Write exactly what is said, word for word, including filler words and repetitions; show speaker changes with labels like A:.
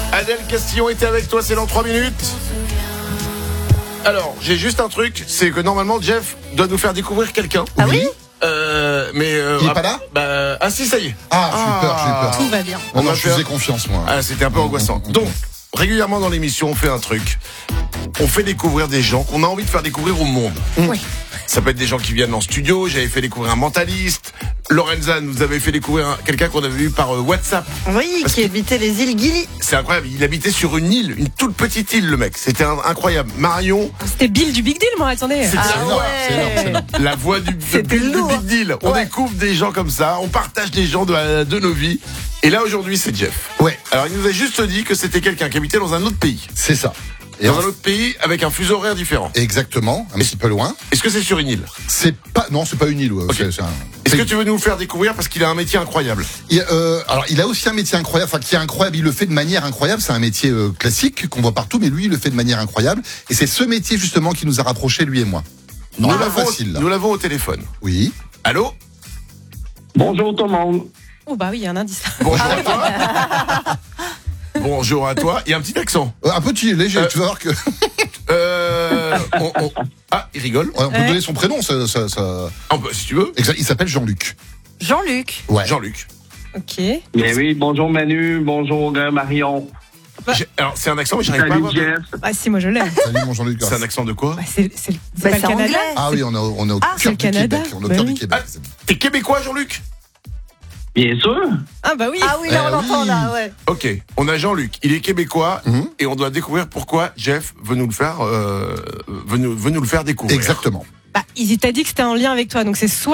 A: Adèle Castillon était avec toi, c'est dans trois minutes. Alors, j'ai juste un truc, c'est que normalement Jeff doit nous faire découvrir quelqu'un.
B: Ah oui,
A: euh, mais euh,
C: Il est
A: ah,
C: pas là
A: bah, ah si, ça y est.
C: Ah, j'ai eu peur, j'ai eu peur.
B: tout va bien.
C: Non,
A: On
C: non,
A: va
C: je
A: faire-
C: faisais confiance, moi.
A: Ah, c'était un peu angoissant. Donc, régulièrement dans l'émission, on fait un truc. On fait découvrir des gens qu'on a envie de faire découvrir au monde.
B: Oui.
A: Ça peut être des gens qui viennent en studio. J'avais fait découvrir un mentaliste. Lorenza nous avait fait découvrir un- quelqu'un qu'on avait vu par euh, WhatsApp.
B: Oui,
A: Parce
B: qui
A: que-
B: habitait les îles Gili.
A: C'est incroyable. Il habitait sur une île, une toute petite île, le mec. C'était un- incroyable. Marion,
D: C'était Bill du Big Deal, moi, attendez.
A: c'était
B: Ah
A: la,
C: énorme, c'est énorme, c'est énorme.
A: la voix du, de
B: C'était
A: Bill du
B: lourd.
A: Big Deal. On
B: Ouais.
A: découvre des gens comme ça. On partage des gens de, de nos vies. Et là, aujourd'hui, c'est Jeff.
C: Ouais,
A: Alors, il nous a juste dit que c'était quelqu'un qui habitait dans un autre pays.
C: c'est ça. Et
A: Dans
C: en-
A: un autre pays avec un fuseau horaire différent.
C: Exactement, un petit peu loin.
A: Est-ce que c'est sur une île?
C: C'est pas, non, c'est pas une île. Ouais.
A: Ok.
C: C'est- c'est un-
A: Est-ce que tu veux nous le faire découvrir parce qu'il a un métier incroyable?
C: Il, euh, alors, il a aussi un métier incroyable, enfin qui est incroyable. Il le fait de manière incroyable. C'est un métier euh, classique qu'on voit partout, mais lui, il le fait de manière incroyable. Et c'est ce métier justement qui nous a rapprochés, lui et moi. Non,
A: Nous
C: pas
A: l'avons,
C: facile. Là.
A: nous l'avons au téléphone.
C: Oui.
A: Allô?
E: Bonjour tout le monde.
D: Oh, bah oui, il y a un indice.
A: Bonjour à toi. Bonjour à toi. Il y a un petit accent.
C: Euh, un petit léger.
A: Euh,
C: Tu vas voir que
A: Euh, on- on- Ah, il rigole.
C: on peut
D: Ouais.
C: donner son prénom. Ça, ça, ça...
A: Ah, bah, si tu veux.
C: Exact. Il s'appelle Jean-Luc.
B: Jean-Luc.
C: Ouais.
A: Jean-Luc.
D: Ok.
E: Mais oui, bonjour Manu, bonjour euh, Marion.
D: Bah-
A: J'ai- Alors, c'est un accent, mais j'arrive pas à
E: Salut
A: voir.
E: Jeff.
D: Ah, si, moi je l'aime.
C: Salut mon Jean-Luc.
A: C'est un accent de quoi?
D: Bah, c'est c'est- c'est
B: Bah,
D: pas
B: c'est
D: le Canada.
B: anglais.
C: Ah oui, on est au, on est au
B: Ah,
D: c'est
C: cœur
D: le
C: du
D: Canada.
C: Québec. On est au
D: Bah
C: cœur
D: oui.
C: du Québec.
A: Ah, t'es québécois, Jean-Luc?
E: Bien sûr.
D: Ah, bah oui.
B: Ah oui, là,
C: Eh
B: on l'entend,
C: oui.
B: là, ouais.
A: Ok, on a Jean-Luc. Il est québécois
C: Mhm.
A: et on doit découvrir pourquoi Jeff veut nous le faire, euh, veut nous, veut nous le faire découvrir.
C: Exactement.
D: Bah, il t'a dit que c'était en lien avec toi, donc c'est soit